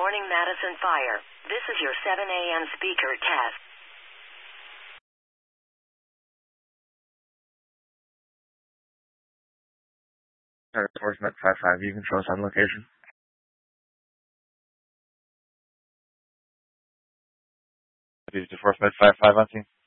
morning, Madison Fire. This is your 7 a.m. speaker test. Force Met 5-5, you control us on location. Force Med 5-5 on scene.